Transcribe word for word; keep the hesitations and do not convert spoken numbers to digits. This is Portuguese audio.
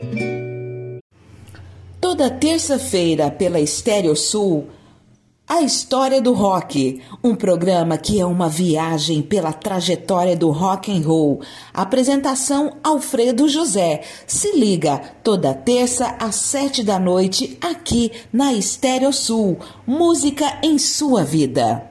Toda terça-feira pela Estéreo Sul, A História do Rock, um programa que é uma viagem pela trajetória do rock and roll. Apresentação Alfredo José. Se liga, toda terça às sete da noite aqui na Estéreo Sul. Música em sua vida.